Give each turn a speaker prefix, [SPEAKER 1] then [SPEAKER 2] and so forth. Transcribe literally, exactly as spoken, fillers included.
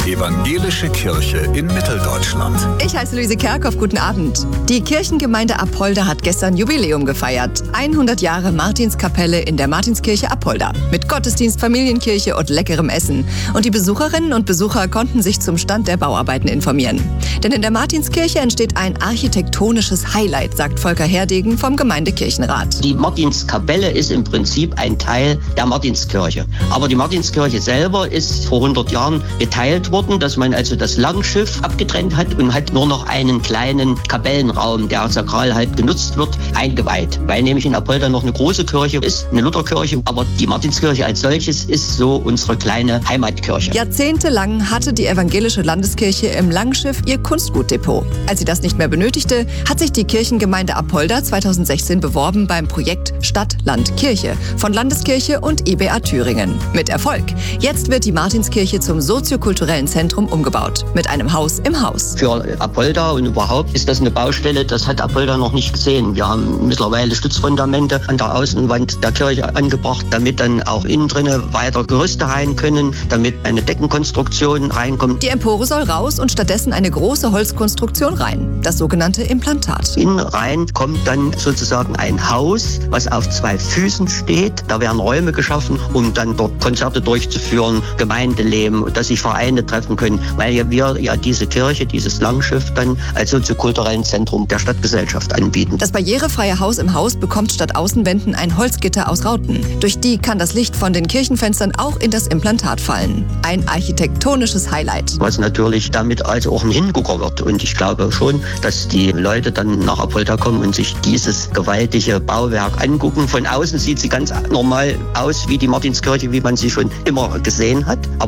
[SPEAKER 1] Evangelische Kirche in Mitteldeutschland.
[SPEAKER 2] Ich heiße Luise Kerkhoff, guten Abend. Die Kirchengemeinde Apolda hat gestern Jubiläum gefeiert. hundert Jahre Martinskapelle in der Martinskirche Apolda. Mit Gottesdienst, Familienkirche und leckerem Essen. Und die Besucherinnen und Besucher konnten sich zum Stand der Bauarbeiten informieren. Denn in der Martinskirche entsteht ein architektonisches Highlight, sagt Volker Herdegen vom Gemeindekirchenrat.
[SPEAKER 3] Die Martinskapelle ist im Prinzip ein Teil der Martinskirche. Aber die Martinskirche selber ist vor hundert Jahren geteilt worden, dass man also das Langschiff abgetrennt hat und hat nur noch einen kleinen Kapellenraum, der sakral halt genutzt wird, eingeweiht. Weil nämlich in Apolda noch eine große Kirche ist, eine Lutherkirche, aber die Martinskirche als solches ist so unsere kleine Heimatkirche.
[SPEAKER 2] Jahrzehntelang hatte die evangelische Landeskirche im Langschiff ihr Kunstgutdepot. Als sie das nicht mehr benötigte, hat sich die Kirchengemeinde Apolda zweitausendsechzehn beworben beim Projekt Stadt, Land, Kirche von Landeskirche und I B A Thüringen. Mit Erfolg. Jetzt wird die Martinskirche zum soziokulturellen Zentrum umgebaut. Mit einem Haus im Haus.
[SPEAKER 3] Für Apolda und überhaupt ist das eine Baustelle, das hat Apolda noch nicht gesehen. Wir haben mittlerweile Stützfundamente an der Außenwand der Kirche angebracht, damit dann auch innen drinnen weiter Gerüste rein können, damit eine Deckenkonstruktion reinkommt.
[SPEAKER 2] Die Empore soll raus und stattdessen eine große Holzkonstruktion rein. Das sogenannte Implantat.
[SPEAKER 3] Innen rein kommt dann sozusagen ein Haus, was auf zwei Füßen steht. Da werden Räume geschaffen, um dann dort Konzerte durchzuführen, Gemeindeleben, dass sich Vereine treffen können, weil wir ja diese Kirche, dieses Langschiff dann als soziokulturellen Zentrum der Stadtgesellschaft anbieten.
[SPEAKER 2] Das barrierefreie Haus im Haus bekommt statt Außenwänden ein Holzgitter aus Rauten. Durch die kann das Licht von den Kirchenfenstern auch in das Implantat fallen. Ein architektonisches Highlight.
[SPEAKER 3] Was natürlich damit also auch ein Hingucker wird. Und ich glaube schon, dass die Leute dann nach Apolda kommen und sich dieses gewaltige Bauwerk angucken. Von außen sieht sie ganz normal aus wie die Martinskirche, wie man sie schon immer gesehen hat.